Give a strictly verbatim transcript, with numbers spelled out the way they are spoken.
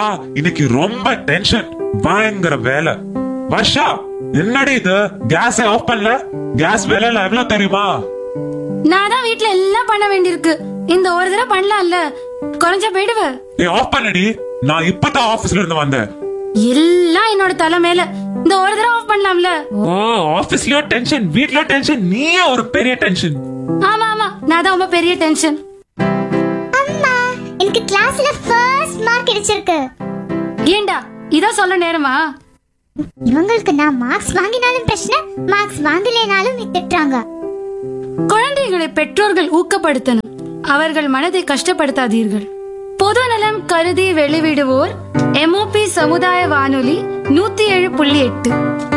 இன்னைக்கு ரொம்ப டென்ஷன், பயங்கர வேலை. வர்ஷா, என்னடி இது? கேஸ் ஆஃப் பண்ணல? கேஸ் விலை எவ்வளவு தெரியுமா? நான் தான் வீட்ல எல்லாம் பண்ண வேண்டியிருக்கு. இந்த ஒரு தடவை பண்ணலாம்ல, குறைஞ்சா போயிடுவ. ஏ ஆஃப் பண்ணடி, நான் இப்பதான் ஆபீஸ்ல இருந்து வந்தேன். எல்லாம் என்னோட தலை மேல. இந்த ஒரு தடவை ஆஃப் பண்ணலாம்ல. ஓ, ஆபீஸ்லயோ டென்ஷன், வீட்லயோ டென்ஷன், நீயே ஒரு பெரிய டென்ஷன். ஆமா ஆமா, நான் தான் ரொம்ப பெரிய டென்ஷன். அம்மா, எனக்கு கிளாஸ்ல ஃபர்ஸ்ட் மார்க் கிடைச்சிருக்கு. ஏண்டா இதோ சொல்ல நேரமா? இவங்களுக்கு நான் மார்க்ஸ் வாங்கினாலும் பிரச்சனை, மார்க்ஸ் வாங்கலைனாலும் திட்டுறாங்க. குழந்தைகளை பெற்றோர்கள் ஊக்கப்படுத்தணும், அவர்கள் மனதை கஷ்டப்படுத்தாதீர்கள். பொது நலம் கருதி வெளிவிடுவோர் எம்ஓபி சமுதாய வானொலி நூத்தி ஏழு புள்ளி எட்டு.